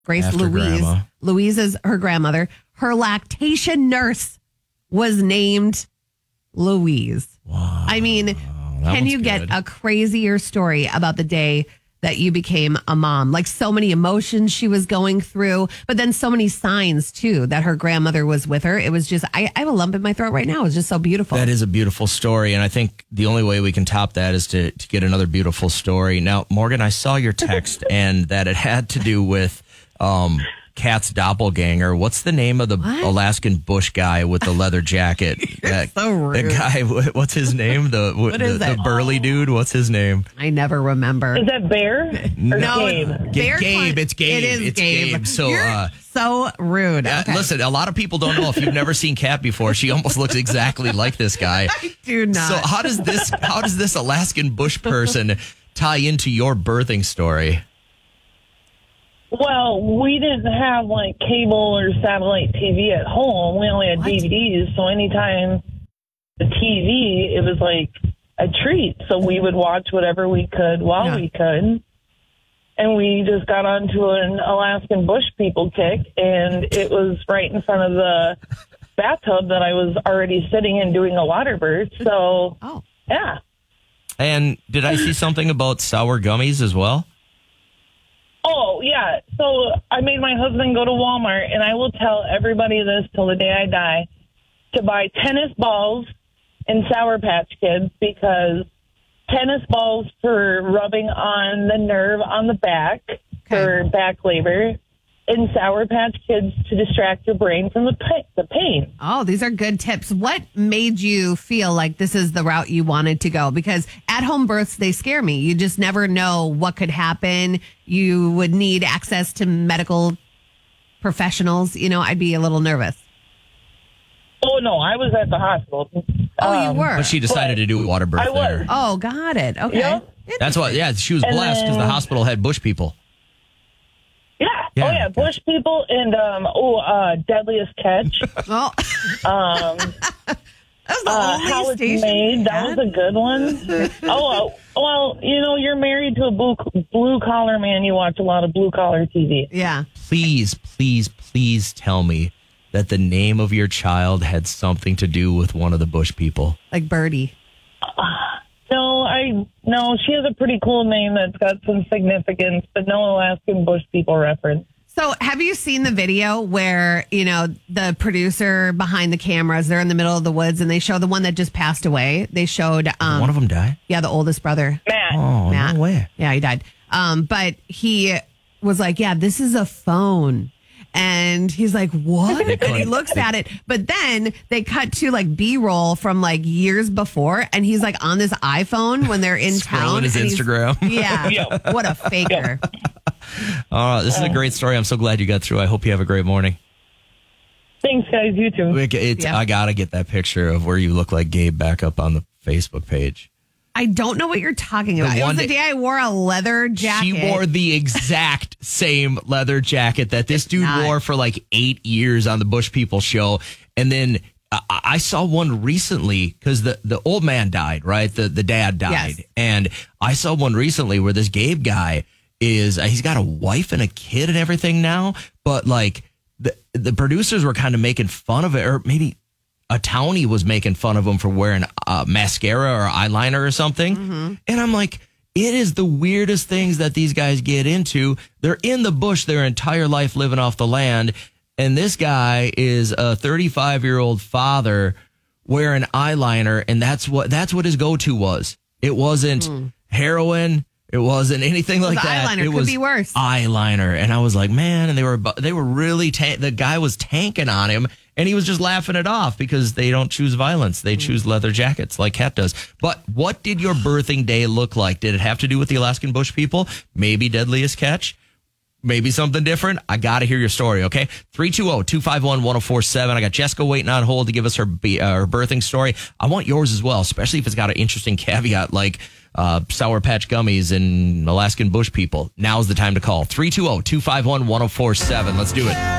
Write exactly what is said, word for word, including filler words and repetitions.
Grace After Louise. grandma. Louise is her grandmother. Her lactation nurse was named Louise. Wow. I mean, That can one's you get good. a crazier story about the day that you became a mom? Like so many emotions she was going through, but then so many signs too that her grandmother was with her. It was just, I, I have a lump in my throat right now. It's just so beautiful. That is a beautiful story. And I think the only way we can top that is to, to get another beautiful story. Now, Morgan, I saw your text and that it had to do with um, Kat's doppelganger. What's the name of the What? Alaskan bush guy with the leather jacket? that, so rude. that guy, what- what's his name? The, What the, is the it? burly dude. What's his name? I never remember. Is that Bear? Or No, Gabe? it's G- Bear Gabe, Clan- it's Gabe, It is it's Gabe. Gabe. So, You're uh, so rude. Uh, Okay. Listen, a lot of people don't know. If you've never seen Kat before, she almost looks exactly like this guy. I do not. So how does this how does this Alaskan bush person tie into your birthing story? Well, we didn't have like cable or satellite T V at home. We only had What? D V Ds. So anytime the T V, it was like a treat. So we would watch whatever we could while Yeah. we could. And we just got onto an Alaskan bush people kick, and it was right in front of the bathtub that I was already sitting in doing a water birth. So, oh, yeah. And did I see something about sour gummies as well? Oh, yeah. So I made my husband go to Walmart, and I will tell everybody this till the day I die, to buy tennis balls and Sour Patch Kids, because tennis balls for rubbing on the nerve on the back for back labor, and Sour Patch Kids to distract your brain from the pa- the pain. oh, these are good tips. What made you feel like this is the route you wanted to go? Because at home births, they scare me. You just never know what could happen. You would need access to medical professionals. You know, I'd be a little nervous. Oh, no, I was at the hospital. Oh, Um, you were? But she decided to do a water birth I was. there. Oh, got it. Okay. Yep. That's why, yeah, she was And blessed because the then- hospital had bush people. Yeah. Yeah, Oh, yeah. gotcha. Bush people and, um, oh, uh, Deadliest Catch. Well, Um, that was the uh, only How It's station Made. we That had. was a good one. oh, uh, well, you know, you're married to a blue, blue collar man. You watch a lot of blue collar T V. Yeah. Please, please, please tell me that the name of your child had something to do with one of the bush people. Like Birdie. No, I no. She has a pretty cool name that's got some significance, but no Alaskan bush people reference. So have you seen the video where, you know, the producer behind the cameras, they're in the middle of the woods and they show the one that just passed away. They showed, um, one of them died? yeah, the oldest brother. Matt. Oh, Matt. no way. Yeah, he died. Um, but he was like, yeah, this is a phone. And he's like, what? And he looks at it. But then they cut to like B-roll from like years before. And he's like on this iPhone when they're in town. Scrolling his and he's- Instagram. Yeah. Yep. What a faker. Oh, this is a great story. I'm so glad you got through. I hope you have a great morning. Thanks, guys. You too. It's, Yeah. I got to get that picture of where you look like Gabe back up on the Facebook page. I don't know what you're talking about. It one was the day- day I wore a leather jacket. She wore the exact same leather jacket that this dude not. wore for like eight years on the Bush People show. And then I, I saw one recently because the, the old man died, right? The, the dad died. Yes. And I saw one recently where this Gabe guy is, uh, he's got a wife and a kid and everything now. But like the, the producers were kind of making fun of it, or maybe a townie was making fun of him for wearing uh, mascara or eyeliner or something. Mm-hmm. And I'm like, it is the weirdest things that these guys get into. They're in the bush their entire life living off the land. And this guy is a thirty-five year old father wearing eyeliner. And that's what, that's what his go-to was. It wasn't Mm. heroin. It wasn't anything like the that. eyeliner. It Could was be worse. eyeliner. And I was like, man, and they were, they were really, ta- the guy was tanking on him. And he was just laughing it off because they don't choose violence. They choose leather jackets like Kat does. But what did your birthing day look like? Did it have to do with the Alaskan bush people? Maybe Deadliest Catch? Maybe something different? I got to hear your story, okay? three two zero, two five one, one zero four seven. I got Jessica waiting on hold to give us her, be- uh, her birthing story. I want yours as well, especially if it's got an interesting caveat like uh, Sour Patch Gummies and Alaskan bush people. Now's the time to call. three two zero, two five one, one zero four seven. Let's do it.